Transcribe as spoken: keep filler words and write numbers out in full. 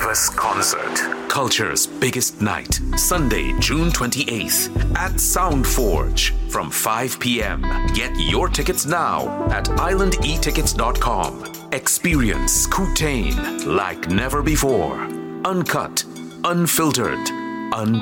Elvis Concert. Culture's biggest night. Sunday, June twenty-eighth at Soundforge from five p.m. Get your tickets now at island e tickets dot com. Experience Kootain like never before. Uncut, unfiltered, un